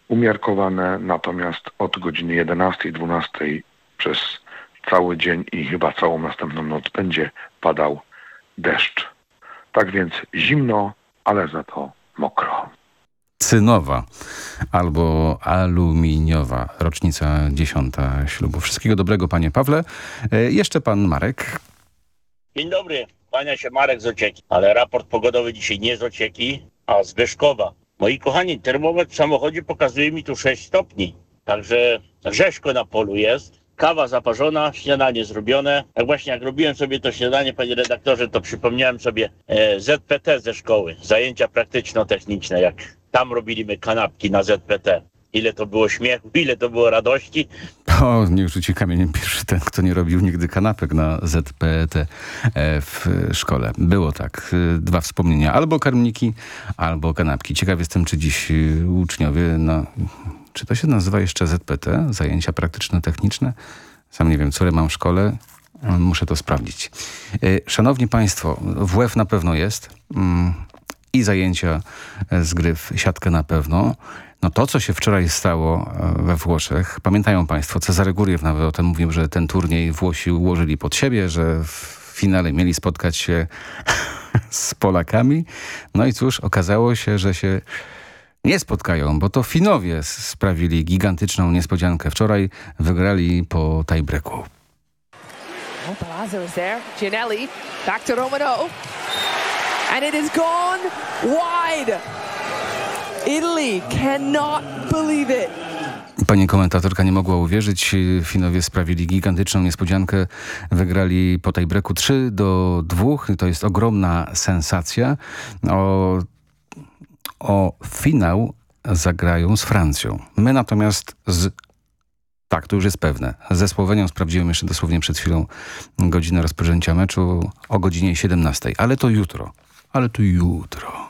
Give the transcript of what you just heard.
umiarkowane, natomiast od godziny 11-12 przez cały dzień i chyba całą następną noc będzie padał deszcz. Tak więc zimno, ale za to mokro. Cynowa albo aluminiowa, rocznica 10. ślubu. Wszystkiego dobrego, panie Pawle. Jeszcze pan Marek. Dzień dobry, kłania się Marek z Ocieki, ale raport pogodowy dzisiaj nie z Ocieki, a z Wyszkowa. Moi kochani, termometr w samochodzie pokazuje mi tu 6 stopni, także rzeźko na polu jest. Kawa zaparzona, śniadanie zrobione. Jak robiłem sobie to śniadanie, panie redaktorze, to przypomniałem sobie ZPT ze szkoły, zajęcia praktyczno-techniczne, jak tam robiliśmy kanapki na ZPT. Ile to było śmiechu, ile to było radości. O, niech rzuci kamieniem pierwszy ten, kto nie robił nigdy kanapek na ZPT w szkole. Było tak. 2 wspomnienia. Albo karmniki, albo kanapki. Ciekaw jestem, czy dziś uczniowie, czy to się nazywa jeszcze ZPT? Zajęcia praktyczno-techniczne? Sam nie wiem, co mam w szkole. Muszę to sprawdzić. Szanowni państwo, WF na pewno jest. I zajęcia z gry w siatkę na pewno. No to, co się wczoraj stało we Włoszech, pamiętają państwo, Cezary Guriew nawet o tym mówił, że ten turniej Włosi ułożyli pod siebie, że w finale mieli spotkać się z Polakami. No i cóż, okazało się, że się nie spotkają, bo to Finowie sprawili gigantyczną niespodziankę. Wczoraj wygrali po tiebreaku. Palazzo is there. Gianelli, back to Romano. And it has gone wide. Italy cannot believe it. Pani komentatorka nie mogła uwierzyć. Finowie sprawili gigantyczną niespodziankę. Wygrali po tiebreaku 3-2. To jest ogromna sensacja. O finał zagrają z Francją. My natomiast tak, to już jest pewne. Ze Słowenią sprawdziłem jeszcze dosłownie przed chwilą godzinę rozpoczęcia meczu o godzinie 17. Ale to jutro.